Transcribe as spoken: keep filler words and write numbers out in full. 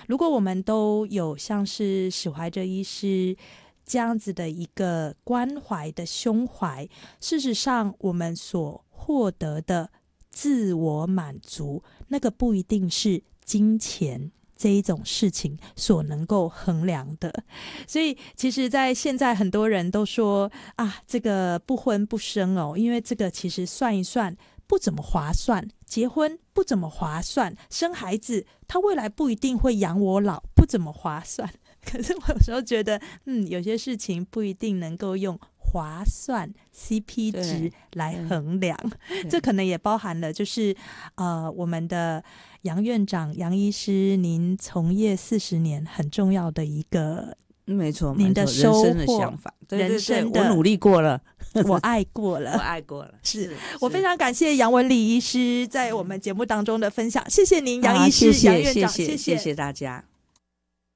如果我们都有像是史怀哲医师这样子的一个关怀的胸怀，事实上我们所获得的自我满足，那个不一定是金钱这一种事情所能够衡量的。所以其实在现在很多人都说啊，这个不婚不生哦，因为这个其实算一算不怎么划算，结婚不怎么划算，生孩子他未来不一定会养我老，不怎么划算。可是我有时候觉得嗯，有些事情不一定能够用划算 C P 值来衡量，这可能也包含了就是呃，我们的杨院长杨医师您从业四十年很重要的一个没错， 您的收获， 人生的想法，对对对， 人生的我努力过了， 我爱过了， 我爱过了， 是, 是我非常感谢杨文礼医师在我们节目当中的分享，谢谢您杨医师、 啊、谢谢杨院长， 谢谢谢谢谢大家。